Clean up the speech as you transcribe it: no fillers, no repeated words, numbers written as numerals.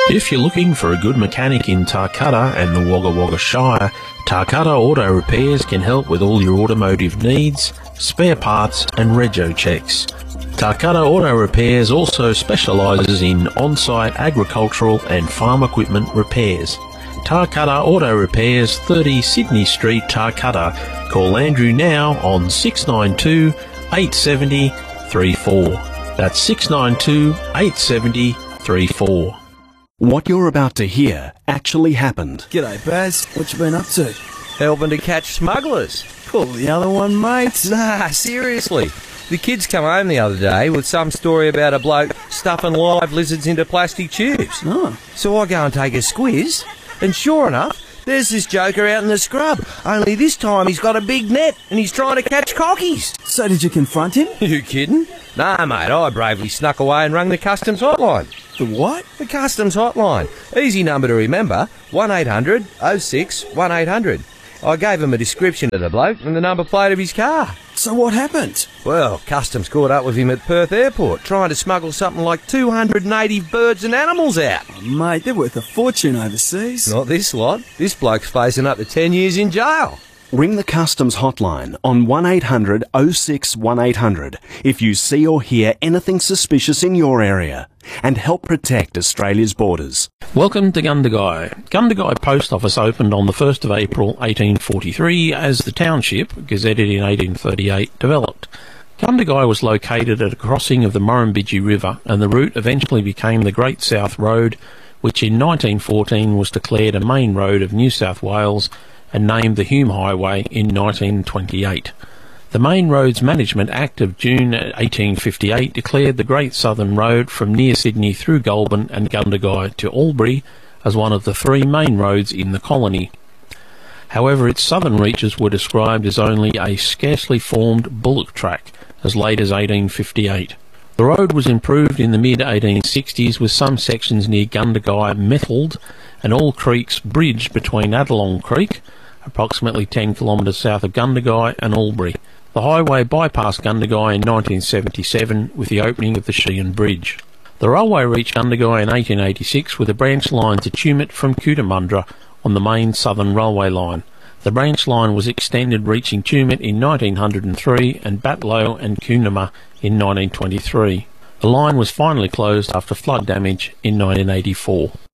If you're looking for a good mechanic in Tarcutta and the Wagga Wagga Shire, Tarcutta Auto Repairs can help with all your automotive needs, spare parts and rego checks. Tarcutta Auto Repairs also specialises in on-site agricultural and farm equipment repairs. Tarcutta Auto Repairs, 30 Sydney Street, Tarcutta. Call Andrew now on 692 870 34. That's 692 870 34. What you're about to hear actually happened. G'day, Baz. What you been up to? Helping to catch smugglers. Pull the other one, mate. Nah, seriously. The kids come home the other day with some story about a bloke stuffing live lizards into plastic tubes. Oh. So I go and take a squiz, and sure enough, there's this joker out in the scrub. Only this time he's got a big net and he's trying to catch cockies. So did you confront him? You kidding? Nah, mate, I bravely snuck away and rang the customs hotline. The what? The customs hotline. Easy number to remember, 1800 06 1800. I gave him a description of the bloke and the number plate of his car. So what happened? Well, customs caught up with him at Perth Airport, trying to smuggle something like 280 birds and animals out. Oh, mate, they're worth a fortune overseas. Not this lot. This bloke's facing up to 10 years in jail. Ring the customs hotline on 1800 06 1800 if you see or hear anything suspicious in your area, and help protect Australia's borders. Welcome to Gundagai. Gundagai Post Office opened on the 1st of April 1843 as the township, gazetted in 1838, developed. Gundagai was located at a crossing of the Murrumbidgee River, and the route eventually became the Great South Road, which in 1914 was declared a main road of New South Wales and named the Hume Highway in 1928. The Main Roads Management Act of June 1858 declared the Great Southern Road from near Sydney through Goulburn and Gundagai to Albury as one of the three main roads in the colony. However, its southern reaches were described as only a scarcely formed bullock track as late as 1858. The road was improved in the mid-1860s with some sections near Gundagai metalled and all creeks bridged between Adelong Creek, approximately 10 kilometres south of Gundagai, and Albury. The highway bypassed Gundagai in 1977 with the opening of the Sheehan Bridge. The railway reached Gundagai in 1886 with a branch line to Tumut from Cootamundra on the main southern railway line. The branch line was extended reaching Tumut in 1903 and Batlow and Coonamah in 1923. The line was finally closed after flood damage in 1984.